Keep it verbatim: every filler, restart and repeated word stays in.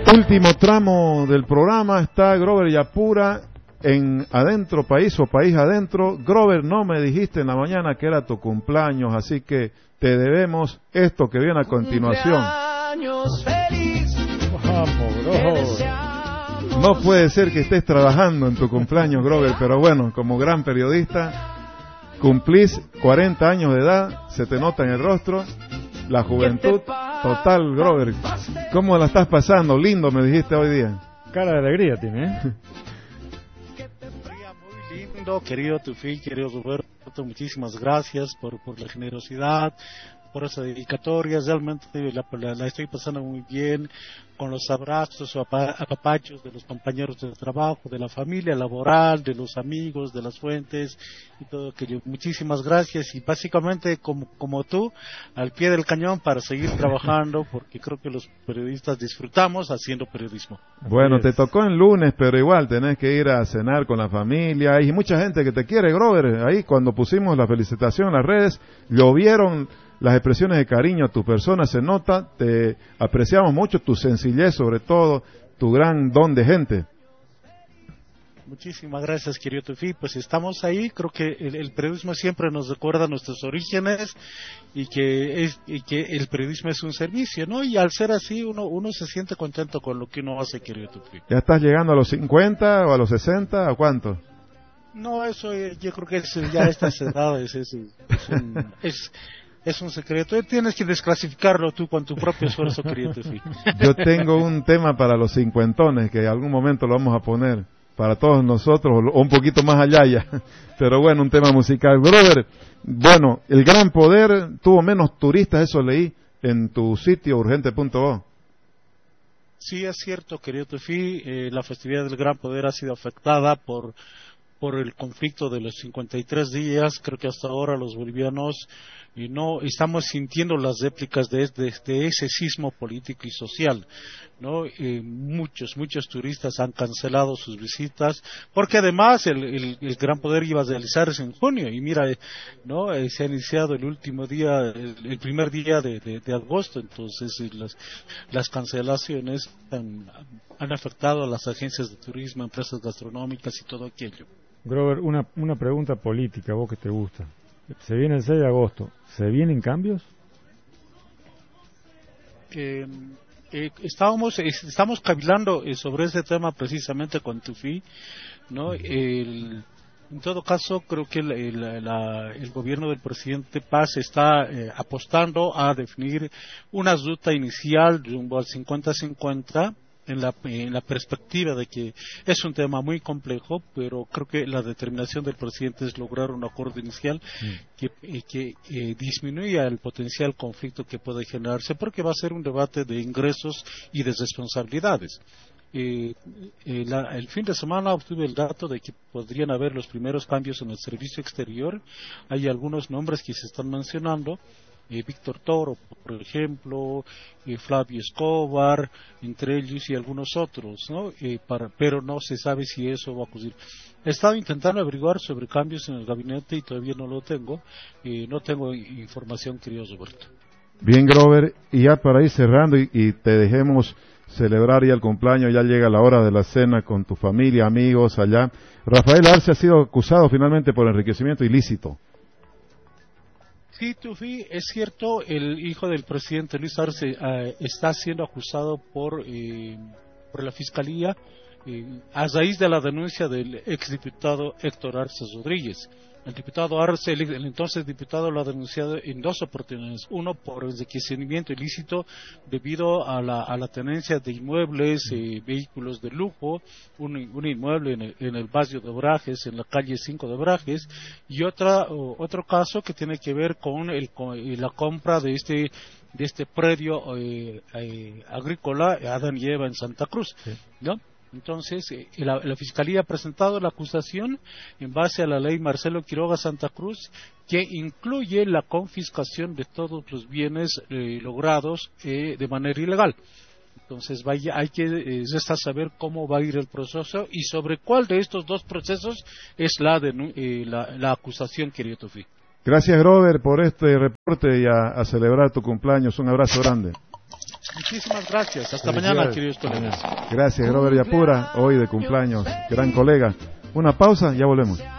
Último tramo del programa, está Grover Yapura en Adentro País o País Adentro. Grover, no me dijiste en la mañana que era tu cumpleaños, así que te debemos esto que viene a continuación. Cumpleaños feliz. Vamos, Grover. No puede ser que estés trabajando en tu cumpleaños, Grover, pero bueno, como gran periodista, cumplís cuarenta años de edad, se te nota en el rostro. La juventud total, Grover. ¿Cómo la estás pasando? Lindo, me dijiste hoy día. Cara de alegría tiene, ¿eh? Muy lindo, querido Tufi, querido Roberto, muchísimas gracias por, por la generosidad, por esa dedicatoria. Realmente la, la, la estoy pasando muy bien, con los abrazos o apapachos de los compañeros de trabajo, de la familia laboral, de los amigos, de las fuentes y todo aquello. Muchísimas gracias y básicamente como, como tú, al pie del cañón para seguir trabajando, porque creo que los periodistas disfrutamos haciendo periodismo. Bueno, te tocó en lunes, pero igual tenés que ir a cenar con la familia. Hay mucha gente que te quiere, Grover. Ahí cuando pusimos la felicitación en las redes, llovieron las expresiones de cariño a tu persona, se nota, te apreciamos mucho, tu sencillez sobre todo, tu gran don de gente. Muchísimas gracias, querido Tufi. Pues estamos ahí, creo que el, el periodismo siempre nos recuerda nuestros orígenes y que es y que el periodismo es un servicio, ¿no? Y al ser así, uno uno se siente contento con lo que uno hace, querido Tufi. ¿Ya estás llegando a los cincuenta o a los sesenta? ¿A cuánto? No, eso yo creo que es, ya a estas edades es, es, un, es Es un secreto, tienes que desclasificarlo tú con tu propio esfuerzo, querido Tufi. Yo tengo un tema para los cincuentones que en algún momento lo vamos a poner para todos nosotros, o un poquito más allá ya. Pero bueno, un tema musical. Brother, bueno, el Gran Poder tuvo menos turistas, eso leí en tu sitio urgente punto o. Sí, es cierto, querido Tufi, eh, la festividad del Gran Poder ha sido afectada por por el conflicto de los cincuenta y tres días. Creo que hasta ahora los bolivianos y no estamos sintiendo las réplicas de, de, de ese sismo político y social, ¿no? Eh, muchos, muchos turistas han cancelado sus visitas, porque además el, el, el Gran Poder iba a realizarse en junio, y mira, ¿no? Eh, se ha iniciado el último día, el, el primer día de, de, de agosto, entonces eh, las, las cancelaciones han, han afectado a las agencias de turismo, empresas gastronómicas y todo aquello. Grover, una, una pregunta política, vos que te gusta. Se viene el seis de agosto, ¿se vienen cambios? Eh, eh, estábamos, eh, estamos cavilando eh, sobre ese tema precisamente con Tufi, ¿no? El, en todo caso, creo que el, el, la, el gobierno del presidente Paz está eh, apostando a definir una ruta inicial rumbo al cincuenta cincuenta, en la, en la perspectiva de que es un tema muy complejo, pero creo que la determinación del presidente es lograr un acuerdo inicial mm. que, eh, que eh, disminuya el potencial conflicto que puede generarse, porque va a ser un debate de ingresos y de responsabilidades. Eh, eh, la, el fin de semana obtuve el dato de que podrían haber los primeros cambios en el servicio exterior. Hay algunos nombres que se están mencionando. Eh, Víctor Toro, por ejemplo, eh, Flavio Escobar, entre ellos y algunos otros, ¿no? Eh, para, pero no se sabe si eso va a ocurrir. He estado intentando averiguar sobre cambios en el gabinete y todavía no lo tengo. Eh, no tengo información, querido Roberto. Bien, Grover, y ya para ir cerrando y, y te dejemos celebrar ya el cumpleaños, ya llega la hora de la cena con tu familia, amigos allá. Rafael Arce ha sido acusado finalmente por enriquecimiento ilícito. Sí, Tufi, es cierto, el hijo del presidente Luis Arce eh, está siendo acusado por, eh, por la Fiscalía eh, a raíz de la denuncia del exdiputado Héctor Arce Rodríguez. El diputado Arce, el, el entonces diputado, lo ha denunciado en dos oportunidades. Uno, por enriquecimiento ilícito debido a la, a la tenencia de inmuebles, eh, vehículos de lujo, un, un inmueble en el, en el barrio de Brajes, en la calle cinco de Brajes, y otra, o, otro caso que tiene que ver con, el, con la compra de este de este predio eh, eh, agrícola Adán y Eva en Santa Cruz, ¿no? Entonces, eh, la, la Fiscalía ha presentado la acusación en base a la ley Marcelo Quiroga Santa Cruz, que incluye la confiscación de todos los bienes eh, logrados eh, de manera ilegal. Entonces, vaya, hay que eh, saber cómo va a ir el proceso y sobre cuál de estos dos procesos es la, de, eh, la, la acusación, querido Tufi. Gracias, Grover, por este reporte y a, a celebrar tu cumpleaños. Un abrazo grande. Muchísimas gracias. Hasta mañana, queridos colegas. Gracias, Grover Yapura, hoy de cumpleaños, gran colega. Una pausa, ya volvemos.